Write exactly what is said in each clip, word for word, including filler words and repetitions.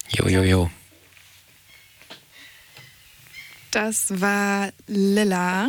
Jo, jo, jo. Das war Lilla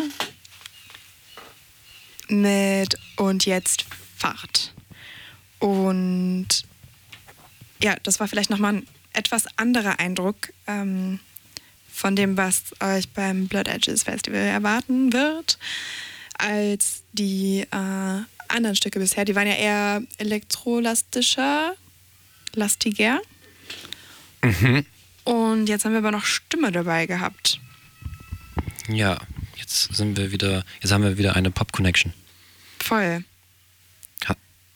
mit Und jetzt Fahrt. Und ja, das war vielleicht nochmal ein etwas anderer Eindruck ähm, von dem, was euch beim Blurred Edges Festival erwarten wird, als die äh, anderen Stücke bisher. Die waren ja eher elektrolastischer, lastiger. Mhm. Und jetzt haben wir aber noch Stimme dabei gehabt. Ja, jetzt sind wir wieder, jetzt haben wir wieder eine Pop-Connection. Voll. Ha,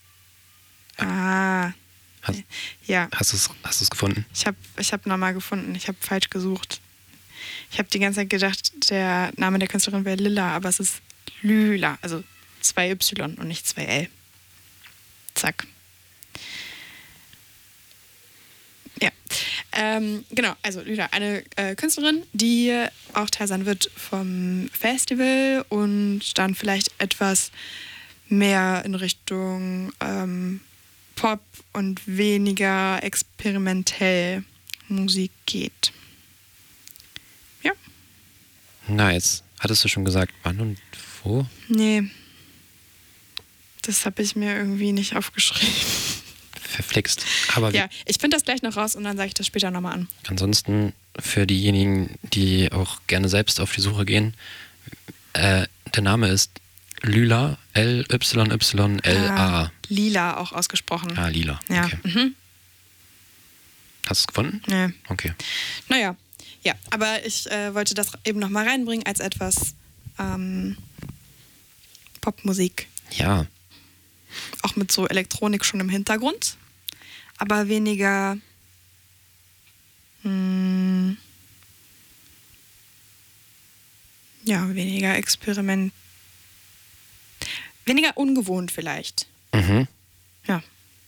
Ah. Hast- Ja, hast du es hast du's gefunden? ich habe ich hab nochmal gefunden. Ich habe falsch gesucht. Ich habe die ganze Zeit gedacht, der Name der Künstlerin wäre Lilla, aber es ist Lyla, also zwei Y und nicht zwei L. Zack. Ja, ähm, genau, also Lyla, eine äh, Künstlerin, die auch Teil sein wird vom Festival und dann vielleicht etwas mehr in Richtung ähm, Pop und weniger experimentell Musik geht. Ja, Na, jetzt hattest du schon gesagt, wann und wo? nee, das habe ich mir irgendwie nicht aufgeschrieben. Verflixt. Aber Ja, ich finde das gleich noch raus und dann sage ich das später nochmal an. ansonsten für diejenigen, die auch gerne selbst auf die Suche gehen, äh, der Name ist Lyla, L Y Y L A. Ah, Lila auch ausgesprochen. Ah, Lila. Ja. Okay. Mhm. Hast du es gefunden? Nee. Okay. Naja, ja, aber ich äh, wollte das eben nochmal reinbringen als etwas ähm, Popmusik. Ja, Auch mit so Elektronik schon im Hintergrund, aber weniger mh, ja, weniger Experiment, weniger ungewohnt vielleicht. mhm. Ja.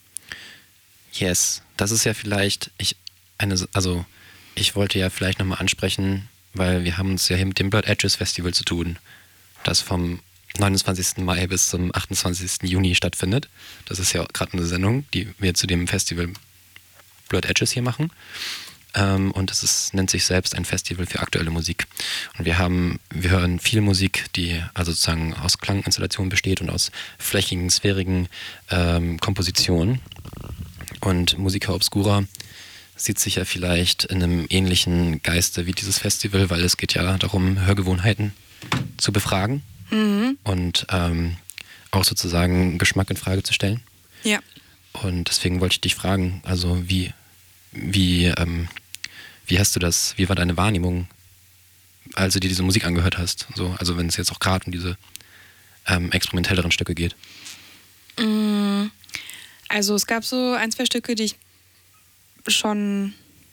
Yes. Das ist ja vielleicht, ich, eine, also ich wollte ja vielleicht nochmal ansprechen, weil wir haben uns ja hier mit dem Blurred Edges Festival zu tun, das vom neunundzwanzigsten Mai bis zum achtundzwanzigsten Juni stattfindet. Das ist ja gerade eine Sendung, die wir zu dem Festival Blurred Edges hier machen. Ähm, und es ist, nennt sich selbst ein Festival für aktuelle Musik. Und wir haben, wir hören viel Musik, die also sozusagen aus Klanginstallationen besteht und aus flächigen, sphärigen ähm, Kompositionen. Und Musica Obscura sieht sich ja vielleicht in einem ähnlichen Geiste wie dieses Festival, weil es geht ja darum, Hörgewohnheiten zu befragen Mhm. und ähm, auch sozusagen Geschmack in Frage zu stellen. Ja. Und deswegen wollte ich dich fragen, also wie, wie, ähm, wie hast du das, wie war deine Wahrnehmung, als du dir diese Musik angehört hast? So, also wenn es jetzt auch gerade um diese ähm, experimentelleren Stücke geht. Mm, Also es gab so ein, zwei Stücke, die ich schon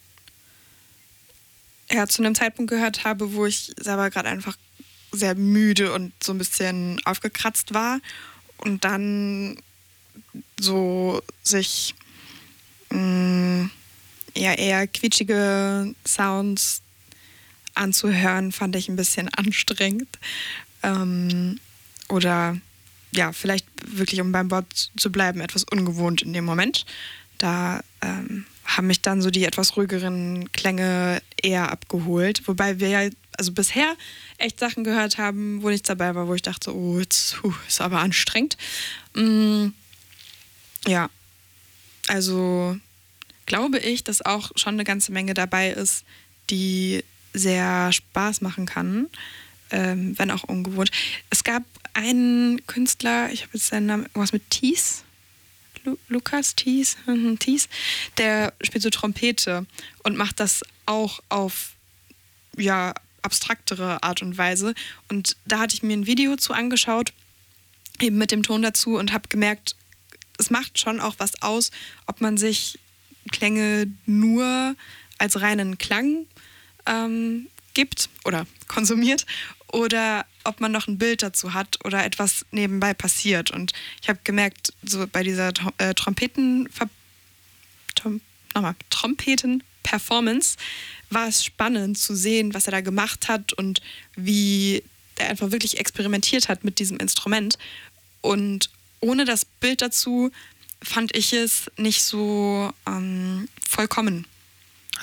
ja, zu einem Zeitpunkt gehört habe, wo ich selber gerade einfach sehr müde und so ein bisschen aufgekratzt war und dann so sich mh, ja eher quietschige Sounds anzuhören, fand ich ein bisschen anstrengend. Ähm, oder ja, vielleicht wirklich, um beim Wort zu bleiben, etwas ungewohnt in dem Moment. Da ähm, haben mich dann so die etwas ruhigeren Klänge eher abgeholt. Wobei wir ja also bisher echt Sachen gehört haben, wo nichts dabei war, wo ich dachte, oh, jetzt huh, ist aber anstrengend. Mm, ja, also glaube ich, dass auch schon eine ganze Menge dabei ist, die sehr Spaß machen kann, ähm, wenn auch ungewohnt. Es gab einen Künstler, ich habe jetzt seinen Namen, irgendwas mit Thies, Lu- Lukas Thies, mhm, Thies, der spielt so Trompete und macht das auch auf, ja, abstraktere Art und Weise. Und da hatte ich mir ein Video zu angeschaut, eben mit dem Ton dazu und habe gemerkt, es macht schon auch was aus, ob man sich Klänge nur als reinen Klang ähm, gibt oder konsumiert oder ob man noch ein Bild dazu hat oder etwas nebenbei passiert. Und ich habe gemerkt, so bei dieser Trom- äh, Trompeten Tom- nochmal, Trompeten-Performance war es spannend zu sehen, was er da gemacht hat und wie er einfach wirklich experimentiert hat mit diesem Instrument. Und ohne das Bild dazu fand ich es nicht so ähm, vollkommen.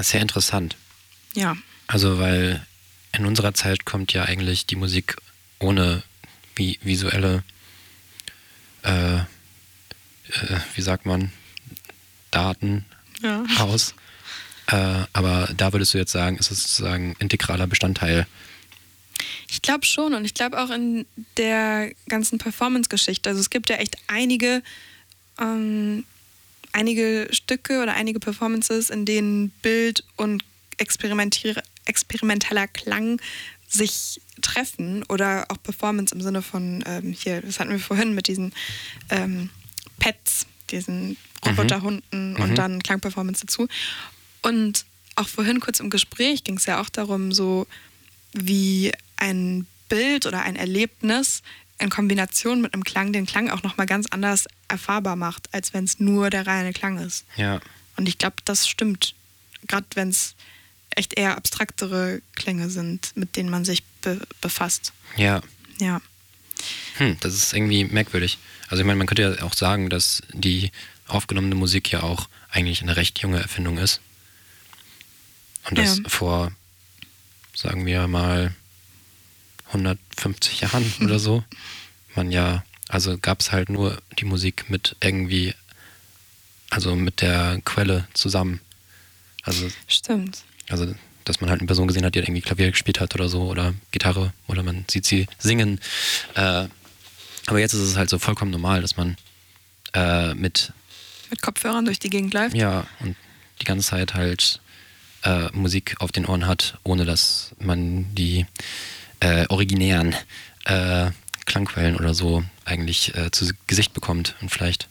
Das ist sehr interessant. Ja. Also, weil in unserer Zeit kommt ja eigentlich die Musik ohne vi- visuelle, äh, äh, wie sagt man, Daten Ja. aus. Äh, aber da würdest du jetzt sagen, ist es sozusagen integraler Bestandteil. Ich glaube schon und ich glaube auch in der ganzen Performance-Geschichte. Also es gibt ja echt einige, ähm, einige Stücke oder einige Performances, in denen Bild und experimentier- experimenteller Klang sich treffen oder auch Performance im Sinne von, ähm, hier, das hatten wir vorhin mit diesen ähm, Pets, diesen Roboterhunden Mhm. und dann Klangperformance dazu. Und auch vorhin kurz im Gespräch ging es ja auch darum, so wie ein Bild oder ein Erlebnis in Kombination mit einem Klang den Klang auch nochmal ganz anders erfahrbar macht, als wenn es nur der reine Klang ist. Ja. Und ich glaube, das stimmt. Gerade wenn es echt eher abstraktere Klänge sind, mit denen man sich be- befasst. Ja. Ja. Hm, das ist irgendwie merkwürdig. Also ich meine, man könnte ja auch sagen, dass die aufgenommene Musik ja auch eigentlich eine recht junge Erfindung ist. Und das Ja. vor, sagen wir mal, hundertfünfzig Jahren oder so, man ja, also gab es halt nur die Musik mit irgendwie, also mit der Quelle zusammen. Also, Stimmt. also dass man halt eine Person gesehen hat, die irgendwie Klavier gespielt hat oder so oder Gitarre oder man sieht sie singen. Äh, aber jetzt ist es halt so vollkommen normal, dass man äh, mit, Mit Kopfhörern durch die Gegend läuft. ja, und die ganze Zeit halt äh, Musik auf den Ohren hat, ohne dass man die äh, originären äh, Klangquellen oder so eigentlich äh, zu Gesicht bekommt. Und vielleicht,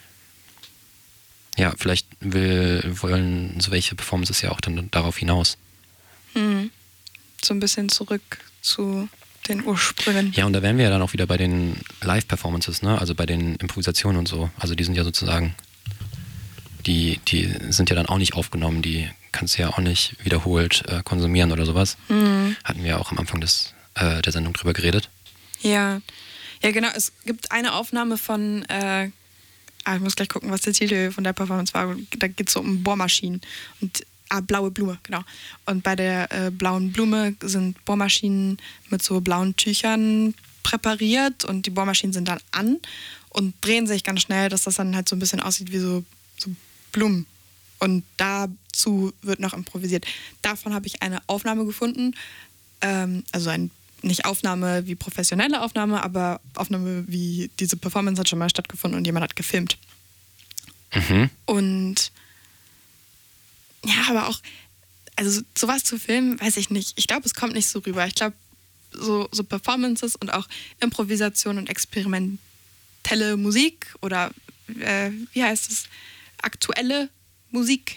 ja, vielleicht will, wollen so welche Performances ja auch dann darauf hinaus. Hm. So ein bisschen zurück zu den Ursprüngen. Ja, und da wären wir ja dann auch wieder bei den Live-Performances, ne? Also bei den Improvisationen und so. Also die sind ja sozusagen, die, die sind ja dann auch nicht aufgenommen, die kannst du ja auch nicht wiederholt äh, konsumieren oder sowas. Hm. Hatten wir auch am Anfang des, äh, der Sendung drüber geredet. Ja. Ja, genau. Es gibt eine Aufnahme von, äh, ah, ich muss gleich gucken, was der Titel von der Performance war. Da geht es so um Bohrmaschinen. Und, ah, blaue Blume, genau. Und bei der äh, blauen Blume sind Bohrmaschinen mit so blauen Tüchern präpariert und die Bohrmaschinen sind dann an und drehen sich ganz schnell, dass das dann halt so ein bisschen aussieht wie so, so Blumen. Und dazu wird noch improvisiert. Davon habe ich eine Aufnahme gefunden. Ähm, also ein, nicht Aufnahme wie professionelle Aufnahme, aber Aufnahme wie diese Performance hat schon mal stattgefunden und jemand hat gefilmt. Mhm. Und ja, aber auch, also sowas zu filmen, weiß ich nicht. Ich glaube, es kommt nicht so rüber. Ich glaube, so, so Performances und auch Improvisation und experimentelle Musik oder äh, wie heißt es, aktuelle Musik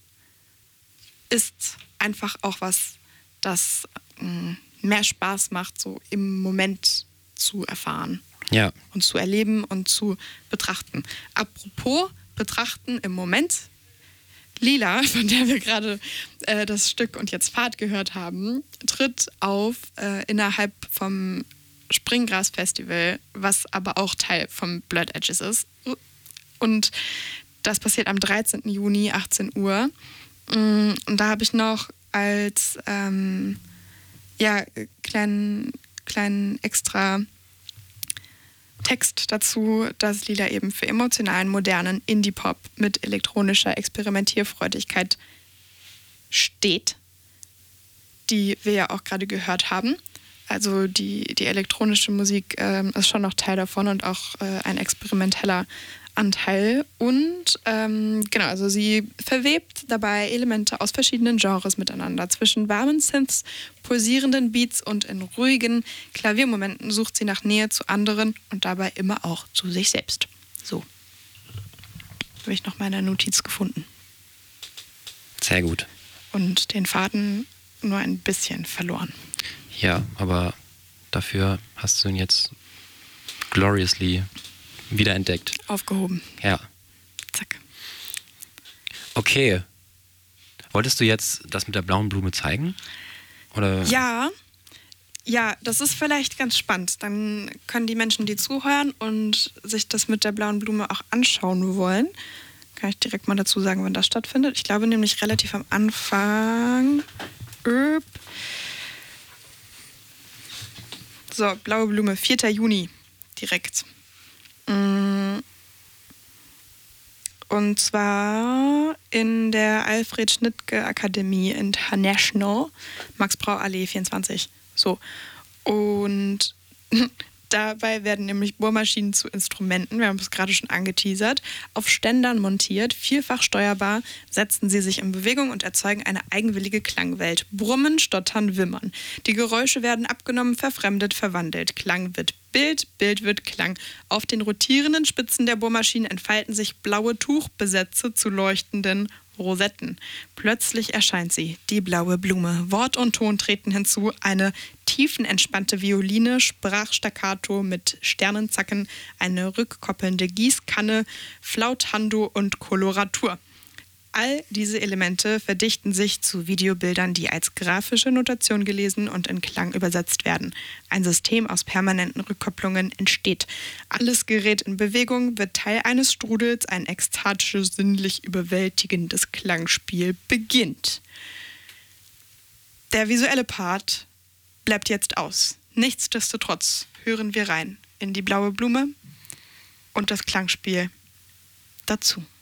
ist einfach auch was, das mh, mehr Spaß macht, so im Moment zu erfahren Ja. und zu erleben und zu betrachten. Apropos betrachten im Moment, Lila, von der wir gerade äh, das Stück Und jetzt Fahrt gehört haben, tritt auf äh, innerhalb vom Springgras-Festival, was aber auch Teil vom Blurred Edges ist. Und das passiert am dreizehnten Juni, achtzehn Uhr. Und da habe ich noch als ähm, ja, kleinen, kleinen extra Text dazu, dass Lila eben für emotionalen, modernen Indie-Pop mit elektronischer Experimentierfreudigkeit steht, die wir ja auch gerade gehört haben. Also die, die elektronische Musik ähm, ist schon noch Teil davon und auch äh, ein experimenteller Anteil. Und ähm, genau, also sie verwebt dabei Elemente aus verschiedenen Genres miteinander. Zwischen warmen Synths, pulsierenden Beats und in ruhigen Klaviermomenten sucht sie nach Nähe zu anderen und dabei immer auch zu sich selbst. So. Habe ich noch meine Notiz gefunden. Sehr gut. Und den Faden nur ein bisschen verloren. Ja, aber dafür hast du ihn jetzt gloriously wiederentdeckt. Aufgehoben. Ja. Zack. Okay. Wolltest du jetzt das mit der blauen Blume zeigen? Oder? Ja, ja, das ist vielleicht ganz spannend. Dann können die Menschen, die zuhören und sich das mit der blauen Blume auch anschauen wollen, Kann ich direkt mal dazu sagen, wann das stattfindet. Ich glaube nämlich relativ am Anfang. Öp. So, Blaue Blume, vierter Juni. Direkt. Und zwar in der Alfred Schnittke Akademie International, Max-Brauer-Allee vierundzwanzig. So. Und dabei werden nämlich Bohrmaschinen zu Instrumenten, wir haben es gerade schon angeteasert, auf Ständern montiert, vielfach steuerbar, setzen sie sich in Bewegung und erzeugen eine eigenwillige Klangwelt. Brummen, stottern, wimmern. Die Geräusche werden abgenommen, verfremdet, verwandelt. Klang wird Bild, Bild wird Klang. Auf den rotierenden Spitzen der Bohrmaschinen entfalten sich blaue Tuchbesätze zu leuchtenden Rosetten. Plötzlich erscheint sie, die blaue Blume. Wort und Ton treten hinzu, eine tiefenentspannte Violine, Sprachstaccato mit Sternenzacken, eine rückkoppelnde Gießkanne, Flautando und Koloratur. All diese Elemente verdichten sich zu Videobildern, die als grafische Notation gelesen und in Klang übersetzt werden. Ein System aus permanenten Rückkopplungen entsteht. Alles gerät in Bewegung, wird Teil eines Strudels, ein ekstatisches, sinnlich überwältigendes Klangspiel beginnt. Der visuelle Part bleibt jetzt aus. Nichtsdestotrotz hören wir rein in die blaue Blume und das Klangspiel dazu.